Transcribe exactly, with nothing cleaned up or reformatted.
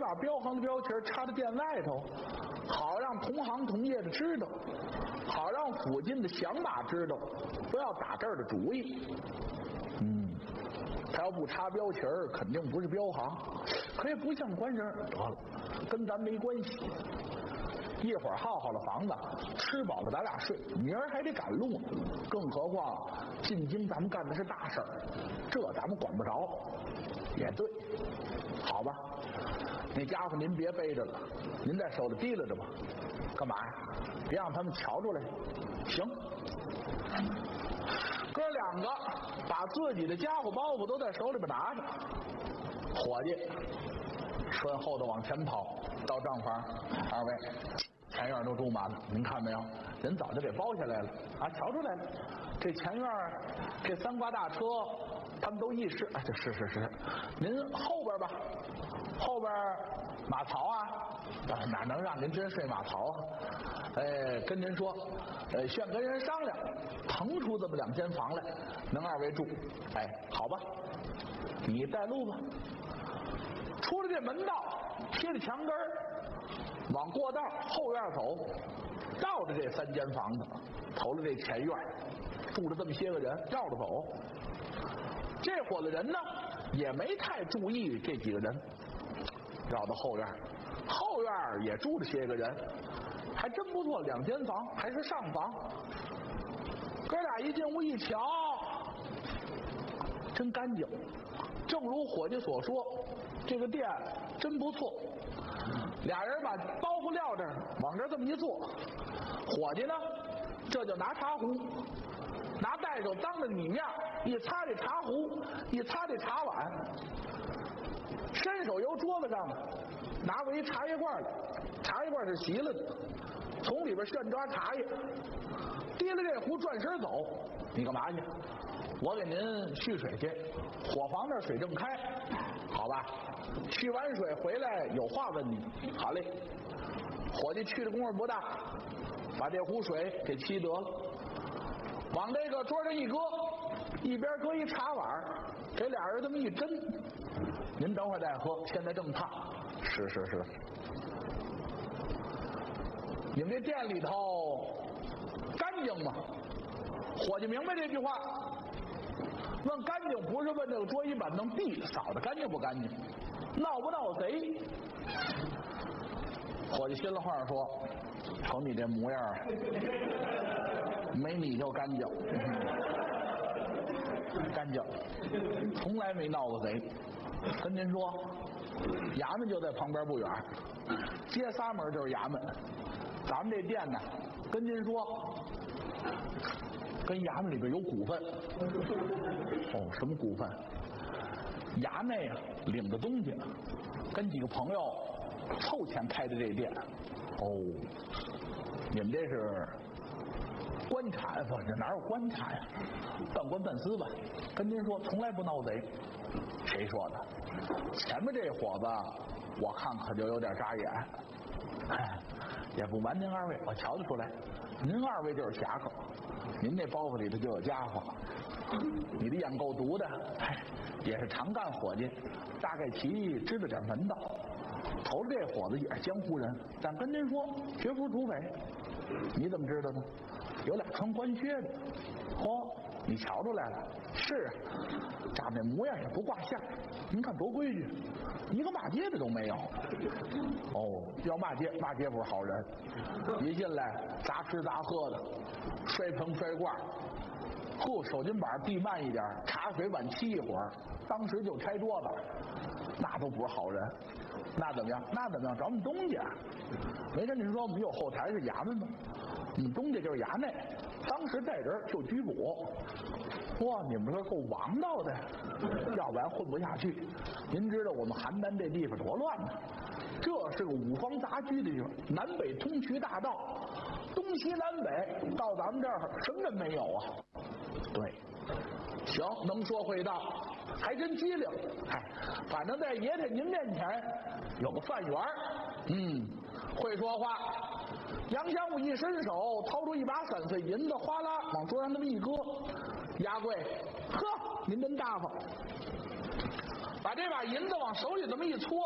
把标行的标旗插在店外头，好让同行同业的知道，好让附近的响马知道，不要打这儿的主意。嗯，他要不插标旗儿，肯定不是标行，可也不像官人，得了，跟咱没关系。一会儿耗好了房子，吃饱了咱俩睡，明儿还得赶路呢。更何况进京咱们干的是大事儿，这咱们管不着。也对，好吧，那家伙您别背着了，您在手里提拉着吧。干嘛呀？别让他们瞧出来。行。哥两个把自己的家伙包袱都在手里边拿着，伙计顺后头往前跑到账房，二位前院都住满了，您看没有？人早就给包下来了啊，瞧出来了。这前院这三挂大车他们都议事，哎，这是是是，您后边吧，后边马槽啊，哪能让您真睡马槽啊？哎，跟您说，呃，现跟人商量，腾出这么两间房来，能二位住。哎，好吧，你带路吧。出了这门道，贴着墙根儿，往过道后院走，绕着这三间房子，投了这前院，住了这么些个人，绕着走。这伙子人呢，也没太注意这几个人，绕到后院，后院也住了些个人，还真不错，两间房，还是上房。哥俩一进屋一瞧，真干净。正如伙计所说，这个店真不错。俩人把包袱撂这儿，往这儿这么一坐，伙计呢，这就拿茶壶，拿带手当着你面一擦这茶壶，一擦这茶碗，伸手由桌子上拿过一茶叶罐来，茶叶罐是洗了的，从里边炫抓茶叶，提了这壶转身走。你干嘛去？我给您蓄水去，伙房那水正开，好吧？蓄完水回来有话问你。好嘞。伙计去的功夫不大，把这壶水给沏得了，往这个桌上一搁，一边搁一茶碗，给俩人这么一斟。您等会儿再喝，现在正烫。是是是。你们这店里头干净吗？伙计明白这句话。问干净不是问这个桌椅板凳地扫的干净不干净，闹不闹贼。伙计心里话说，瞅你这模样，没你就干净，干净，从来没闹过贼。跟您说，衙门就在旁边不远，街仨门就是衙门。咱们这店呢，跟您说，跟衙门里边有股份。哦，什么股份？衙内啊领的东西，跟几个朋友凑钱开的这店。哦，你们这是官产？不，这哪有官产呀？半官半私吧。跟您说，从来不闹贼。谁说的？前面这伙子，我看可就有点扎眼。哎，也不瞒您二位，我瞧得出来，您二位就是侠客，您那包袱里头就有家伙。你的眼够毒的，哎，也是常干伙计，大概其知道点门道。头这伙子也是江湖人，但跟您说，绝不是土匪。你怎么知道呢？有俩穿官靴的。嚯、哦，你瞧出来了？是啊，长这模样也不挂相。您看多规矩，一个骂街的都没有。哦，要骂街，骂街不是好人。一进来砸吃砸喝的，摔盆摔罐，呼，手巾板递慢一点，茶水碗沏一会儿，当时就拆桌子，那都不是好人。那怎么样？那怎么样？找我们东家。没跟您说我们有后台是衙门吗？我们东家就是衙内，当时在这儿就拘捕。哇，你们说够王道的，要不然混不下去。您知道我们邯郸这地方多乱呢，这是个五方杂居的地方，南北通衢大道，东西南北，到咱们这儿什么人没有啊？对，行，能说会道，还真机灵。哎，反正在爷爷您面前有个饭圆，嗯，会说话。杨香武一伸手，掏出一把散碎银子，哗啦往桌上那么一搁。押柜，呵，您真大方，把这把银子往手里这么一搓，